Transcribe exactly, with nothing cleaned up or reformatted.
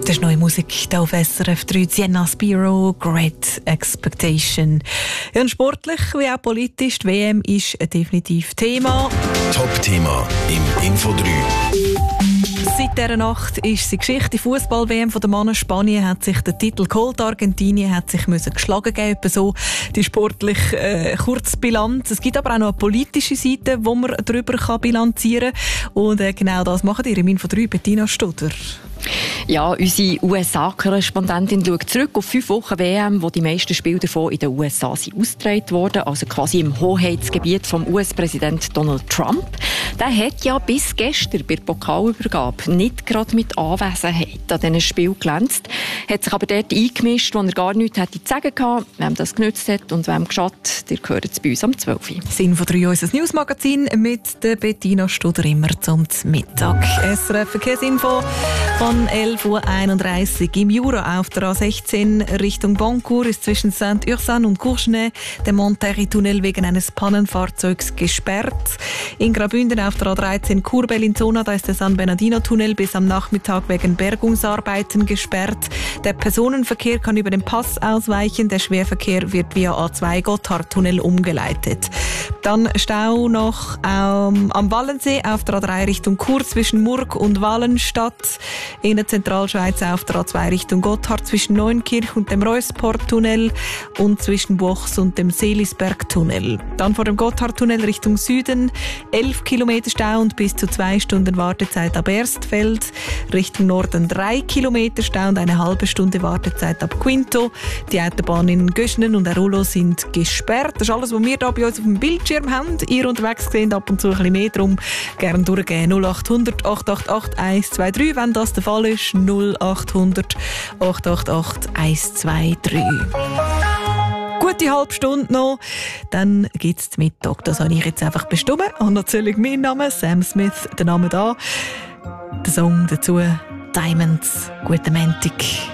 Das ist neue Musik hier auf S R F drei. Sienna Spiro, Great Expectation. Ja, und sportlich wie auch politisch, die W M ist definitiv Thema. Top-Thema im Info drei. Seit dieser Nacht ist sie Geschichte. Die Fußball-W M der Männer. Spanien hat sich den Titel geholt. Argentinien hat sich müssen geschlagen geben. So die sportliche äh, Kurzbilanz. Es gibt aber auch noch eine politische Seite, wo man darüber bilanzieren kann. Und äh, genau das machen ihr im Info drei, Bettina Studer. Ja, unsere U S A-Korrespondentin schaut zurück auf fünf Wochen W M, wo die meisten Spiele davon in den U S A sind ausgetragen wurden, also quasi im Hoheitsgebiet vom U S-Präsident Donald Trump. Der hat ja bis gestern bei der Pokalübergabe nicht gerade mit Anwesenheit an diesem Spiel glänzt, hat sich aber dort eingemischt, wo er gar nichts hätte zu sagen gehabt, wem das genützt hat und wem geschadet. Ihr hört es bei uns am zwölf Uhr. Das Info drei, unser Newsmagazin mit der Bettina Studer immer zum Mittag. S R F Verkehrsinfo von elf Uhr einunddreißig. Im Jura auf der A sechzehn Richtung Boncourt ist zwischen Saint-Ursanne und Courgenay der Monterey-Tunnel wegen eines Pannenfahrzeugs gesperrt. In Graubünden auf der A dreizehn Chur-Bellinzona, da ist der San Bernardino-Tunnel bis am Nachmittag wegen Bergungsarbeiten gesperrt. Der Personenverkehr kann über den Pass ausweichen, der Schwerverkehr wird via A zwei Gotthardtunnel umgeleitet. Dann Stau noch ähm, am Wallensee auf der A drei Richtung Chur zwischen Murg und Wallenstadt. In der Zentralschweiz auf der A zwei Richtung Gotthard zwischen Neunkirch und dem Reusport-Tunnel und zwischen Bochs und dem Seelisberg-Tunnel. Dann vor dem Gotthard-Tunnel Richtung Süden elf Kilometer Stau und bis zu zwei Stunden Wartezeit ab Erstfeld. Richtung Norden drei Kilometer Stau und eine halbe Stunde Wartezeit ab Quinto. Die Autobahnen in Göschenen und Arullo sind gesperrt. Das ist alles, was wir hier bei uns auf dem Bildschirm haben. Ihr unterwegs seht ab und zu ein bisschen mehr, darum gerne durchgehen. null acht hundert acht acht acht eins zwei drei, wenn das der Fall ist. null acht hundert acht acht acht eins zwei drei. Gute halbe Stunde noch, dann gibt es Mittag. Das habe ich jetzt einfach bestimmt. Und natürlich mein Name, Sam Smith, der Name da. Der Song dazu, Diamonds. Guten Montag.